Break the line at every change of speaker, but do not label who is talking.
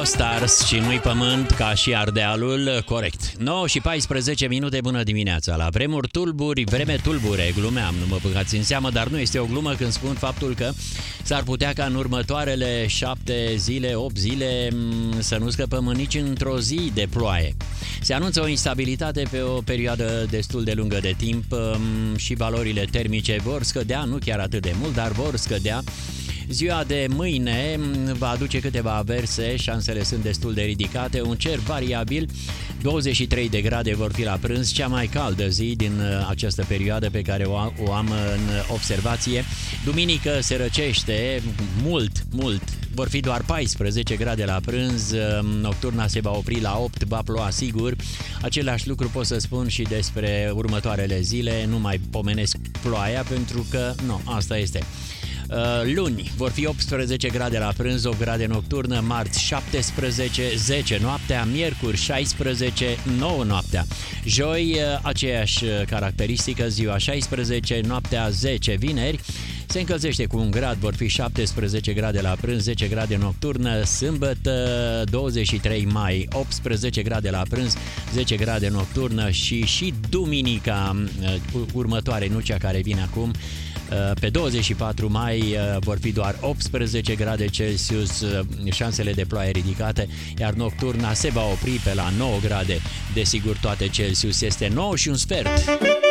Stars și nu-i pământ ca și Ardealul, corect. 9 și 14 minute, bună dimineața. La vremuri tulburi, vreme tulbure, glumeam, nu mă băgați în seamă, dar nu este o glumă când spun faptul că s-ar putea ca în următoarele 7 zile, 8 zile să nu scăpăm nici într-o zi de ploaie. Se anunță o instabilitate pe o perioadă destul de lungă de timp și valorile termice vor scădea, nu chiar atât de mult, dar vor scădea. Ziua de mâine va aduce câteva averse, șansele sunt destul de ridicate, un cer variabil, 23 de grade vor fi la prânz, cea mai caldă zi din această perioadă pe care o am în observație. Duminică se răcește mult, vor fi doar 14 grade la prânz, nocturna se va opri la 8, va ploua sigur. Același lucru pot să spun și despre următoarele zile, nu mai pomenesc ploaia pentru că, asta este. Luni vor fi 18 grade la prânz, 8 grade nocturnă, marți 17, 10 noaptea, miercuri 16, 9 noaptea. Joi aceeași caracteristică, ziua 16, noaptea 10, vineri se încălzește cu 1 grad, vor fi 17 grade la prânz, 10 grade nocturnă, sâmbătă 23 mai, 18 grade la prânz, 10 grade nocturnă și duminica următoare, nu cea care vine acum, pe 24 mai vor fi doar 18 grade Celsius, șansele de ploaie ridicate, iar nocturna se va opri pe la 9 grade, desigur toate Celsius. Este 9 și un sfert.